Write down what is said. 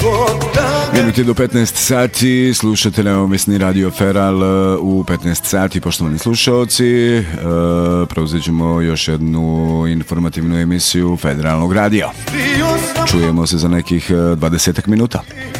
Minuti do 15 sati, slušate neovisni Radio Feral u 15 sati, poštovani slušalci. Preuzet ćemo još jednu informativnu emisiju Federalnog radija. Čujemo se za nekih 20 minuta.